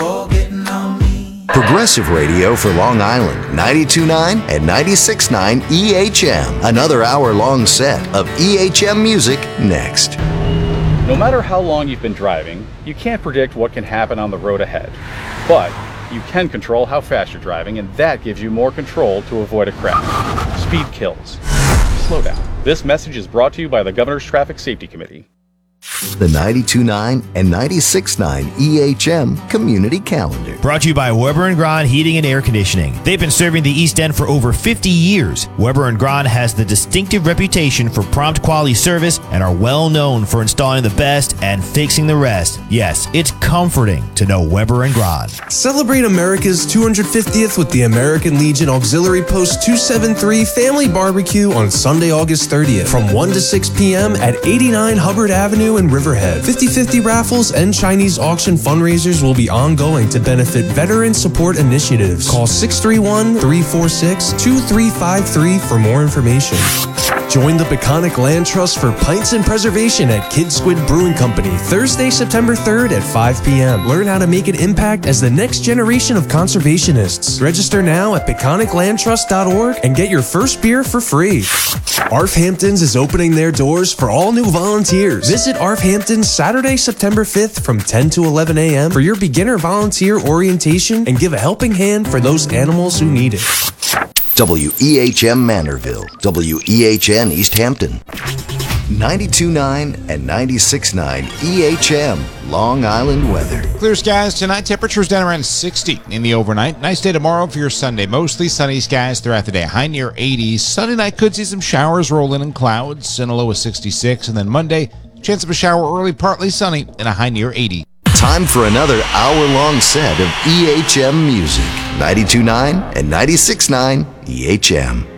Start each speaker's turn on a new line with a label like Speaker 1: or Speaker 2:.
Speaker 1: forgetting on me.
Speaker 2: Progressive Radio for Long Island, 92.9 and 96.9 EHM. Another hour-long set of EHM music next.
Speaker 3: No matter how long you've been driving, you can't predict what can happen on the road ahead. But you can control how fast you're driving, and that gives you more control to avoid a crash. Speed kills. Slow down. This message is brought to you by the Governor's Traffic Safety Committee.
Speaker 2: The 92.9 and 96.9 EHM Community Calendar.
Speaker 4: Brought to you by Weber & Grahn Heating and Air Conditioning. They've been serving the East End for over 50 years. Weber & Grahn has the distinctive reputation for prompt quality service and are well known for installing the best and fixing the rest. Yes, it's comforting to know Weber & Grahn.
Speaker 5: Celebrate America's 250th with the American Legion Auxiliary Post 273 Family Barbecue on Sunday, August 30th from 1 to 6 p.m. at 89 Hubbard Avenue in Riverhead. 50/50 raffles and Chinese auction fundraisers will be ongoing to benefit veteran support initiatives. Call 631-346-2353 for more information. Join the Peconic Land Trust for Pints and Preservation at Kid Squid Brewing Company Thursday, September 3rd at 5 p.m. Learn how to make an impact as the next generation of conservationists. Register now at PeconicLandTrust.org and get your first beer for free. ARF Hamptons is opening their doors for all new volunteers. Visit ARF Hamptons Saturday, September 5th from 10 to 11 a.m. for your beginner volunteer orientation and give a helping hand for those animals who need it.
Speaker 2: WEHM Manorville, WEHN East Hampton, 92.9 and 96.9 EHM Long Island weather.
Speaker 6: Clear skies tonight, temperatures down around 60 in the overnight. Nice day tomorrow for your Sunday. Mostly sunny skies throughout the day, high near 80s. Sunday night could see some showers roll in clouds and a low of 66. And then Monday, chance of a shower early, partly sunny and a high near 80.
Speaker 2: Time for another hour-long set of EHM music. 92.9 and 96.9 EHM.